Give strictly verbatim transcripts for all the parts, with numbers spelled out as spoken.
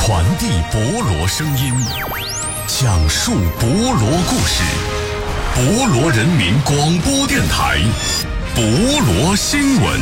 传递博罗声音，讲述博罗故事。博罗人民广播电台，博罗新闻。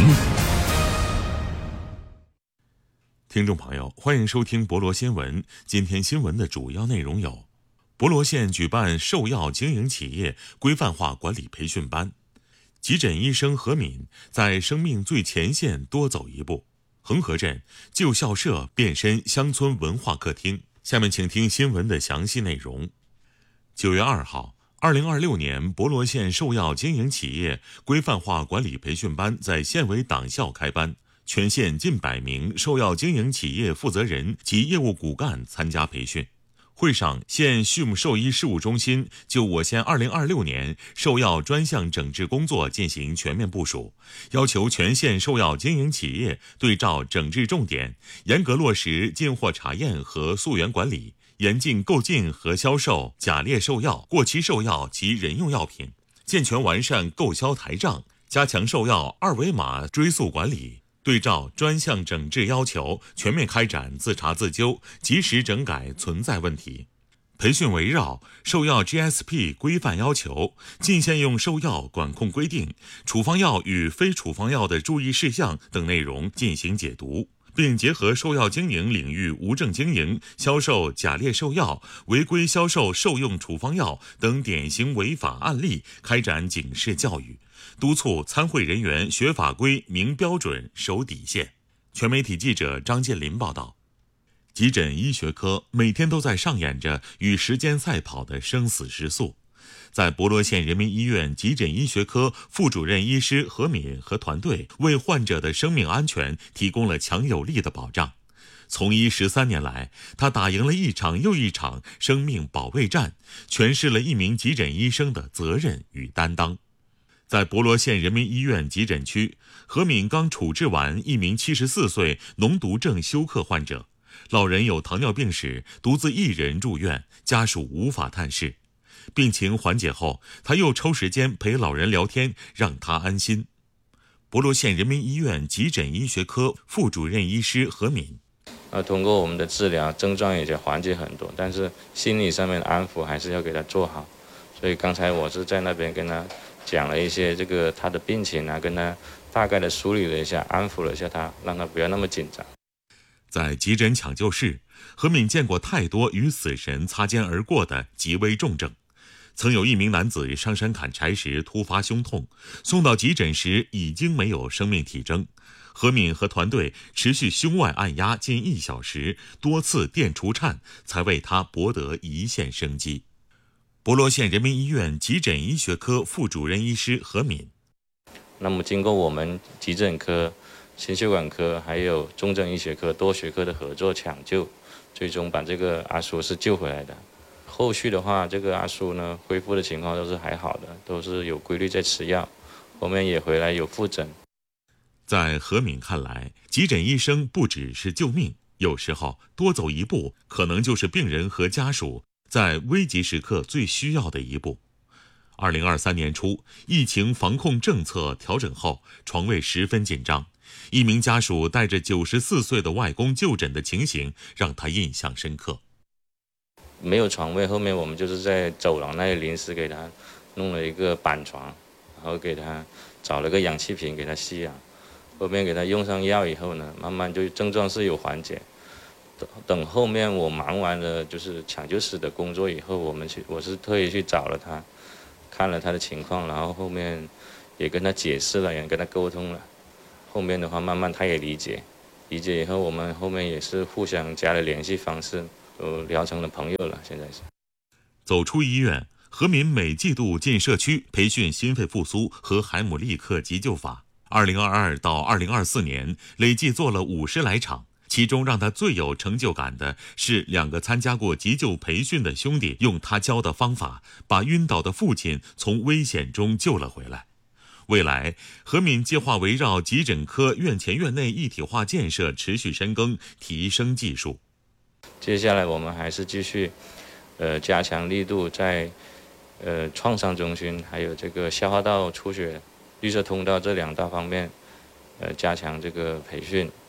听众朋友，欢迎收听博罗新闻。今天新闻的主要内容有：博罗县举办兽药经营企业规范化管理培训班；急诊医生何敏在生命最前线多走一步；恒河镇旧校舍变身乡村文化客厅。下面请听新闻的详细内容。九月二号，二零二六年博罗县兽药经营企业规范化管理培训班在县委党校开班，全县近百名兽药经营企业负责人及业务骨干参加培训。会上，县畜牧兽医事务中心就我县二零二六年兽药专项整治工作进行全面部署，要求全县兽药经营企业对照整治重点，严格落实进货查验和溯源管理，严禁购进和销售假劣兽药、过期兽药及人用药品，健全完善购销台账，加强兽药二维码追溯管理。对照专项整治要求，全面开展自查自纠，及时整改存在问题。培训围绕兽药 G S P 规范要求、进县用兽药管控规定、处方药与非处方药的注意事项等内容进行解读，并结合兽药经营领域无证经营、销售假劣兽药、违规销售兽用处方药等典型违法案例，开展警示教育，督促参会人员学法规、明标准、守底线。全媒体记者张建林报道。急诊医学科每天都在上演着与时间赛跑的生死时速。在博罗县人民医院急诊医学科副主任医师何敏和团队为患者的生命安全提供了强有力的保障。从医十三年来，他打赢了一场又一场生命保卫战，诠释了一名急诊医生的责任与担当。在博罗县人民医院急诊区，何敏刚处置完一名七十四岁脓毒症休克患者，老人有糖尿病史，独自一人住院，家属无法探视。病情缓解后，他又抽时间陪老人聊天，让他安心。博罗县人民医院急诊医学科副主任医师何敏， 呃，通过我们的治疗，症状也就缓解很多，但是心理上面的安抚还是要给他做好。所以刚才我是在那边跟他讲了一些这个他的病情啊，跟他大概的梳理了一下，安抚了一下他，让他不要那么紧张。 在急诊抢救室，何敏见过太多与死神擦肩而过的极危重症。曾有一名男子上山砍柴时突发胸痛，送到急诊时已经没有生命体征。何敏和团队持续胸外按压近一小时，多次电除颤，才为他博得一线生机。博罗县人民医院急诊医学科副主任医师何敏， 那么经过我们急诊科、心血管科还有重症医学科多学科的合作抢救，最终把这个阿叔是救回来的。后续的话，这个阿叔呢恢复的情况都是还好的，都是有规律在吃药，后面也回来有复诊。 在何敏看来，急诊医生不只是救命，有时候多走一步，可能就是病人和家属在危急时刻最需要的一步。二零二三年初，疫情防控政策调整后，床位十分紧张。一名家属带着九十四岁的外公就诊的情形，让他印象深刻。 没有床位，后面我们就是在走廊那里临时给他弄了一个板床，然后给他找了个氧气瓶给他吸氧。后面给他用上药以后呢，慢慢就症状是有缓解。等后面我忙完了就是抢救室的工作以后，我们去我是特意去找了他，看了他的情况，然后后面也跟他解释了，也跟他沟通了。后面的话慢慢他也理解，理解以后我们后面也是互相加了联系方式，都聊成了朋友了。现在是走出医院，何敏每季度进社区培训心肺复苏和海姆立克急救法。二零二二到二零二四年，累计做了五十来场。其中让他最有成就感的是，两个参加过急救培训的兄弟用他教的方法，把晕倒的父亲从危险中救了回来。未来，何敏计划围绕急诊科院前院内一体化建设持续深耕，提升技术。 接下来我们还是继续，呃，加强力度在，呃，创伤中心还有这个消化道出血、绿色通道这两大方面，呃，加强这个培训。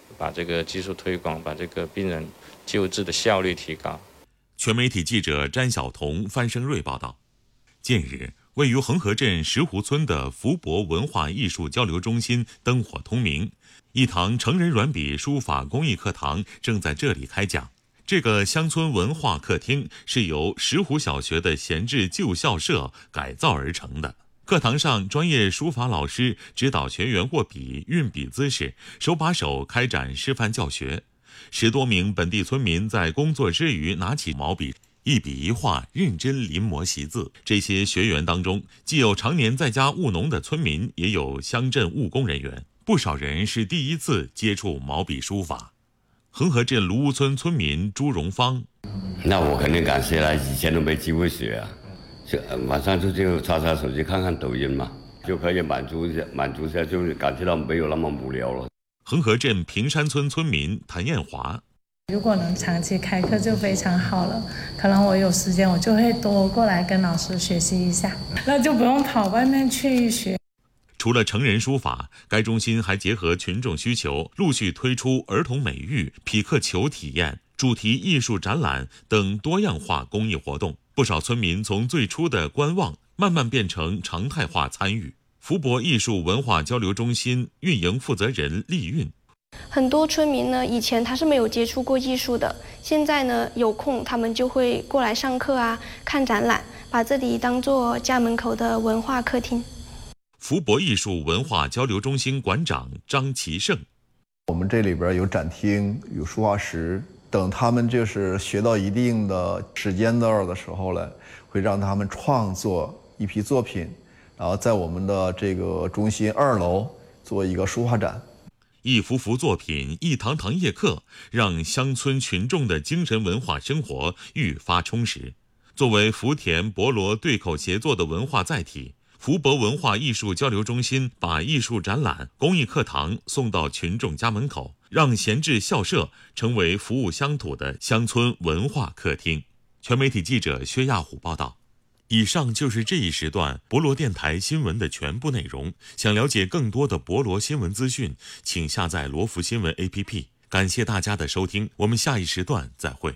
把这个技术推广，把这个病人救治的效率提高。 全媒体记者詹晓彤、范生瑞报道。近日，位于恒河镇石湖村的福博文化艺术交流中心灯火通明，一堂成人软笔书法工艺课堂正在这里开讲。这个乡村文化客厅是由石湖小学的闲置旧校舍改造而成的。课堂上，专业书法老师指导学员握笔、运笔姿势，手把手开展示范教学。十多名本地村民在工作之余拿起毛笔，一笔一画认真临摹习字。这些学员当中，既有常年在家务农的村民，也有乡镇务工人员，不少人是第一次接触毛笔书法。恒河镇卢屋村村民朱荣芳： 那我肯定感谢了，以前都没机会学啊，就晚上就就刷刷手机看看抖音嘛，就可以满足一下，满足一下，就是感觉到没有那么无聊了。 恒河镇平山村村民谭艳华： 如果能长期开课就非常好了，可能我有时间我就会多过来跟老师学习一下，那就不用跑外面去学。 除了成人书法，该中心还结合群众需求，陆续推出儿童美育、匹克球体验、主题艺术展览等多样化公益活动。不少村民从最初的观望，慢慢变成常态化参与。福博艺术文化交流中心运营负责人厉运： 很多村民呢，以前他是没有接触过艺术的，现在呢有空他们就会过来上课啊，看展览，把这里当作家门口的文化客厅。 福博艺术文化交流中心馆长张其胜： 我们这里边有展厅，有书画室，等他们就是学到一定的时间段的时候呢，会让他们创作一批作品，然后在我们的这个中心二楼做一个书画展。 一幅幅作品，一堂堂夜课，让乡村群众的精神文化生活愈发充实。作为福田博罗对口协作的文化载体，福博文化艺术交流中心把艺术展览、公益课堂送到群众家门口，让闲置校舍成为服务乡土的乡村文化客厅。全媒体记者薛亚虎报道。以上就是这一时段博罗电台新闻的全部内容。想了解更多的博罗新闻资讯，请下载罗福新闻 A P P。感谢大家的收听，我们下一时段再会。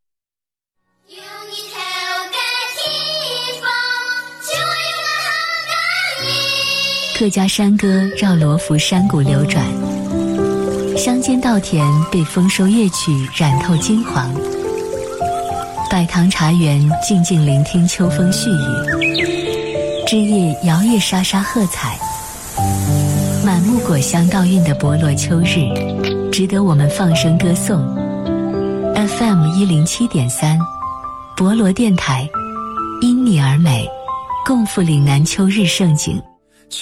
客家山歌绕罗浮山谷流转，乡间稻田被丰收乐曲染透金黄。百堂茶园静静聆听秋风絮语，枝叶摇曳沙沙喝彩。满目果香倒韵的博罗秋日，值得我们放声歌颂。F M 一零七点三，博罗电台，因你而美，共赴岭南秋日盛景。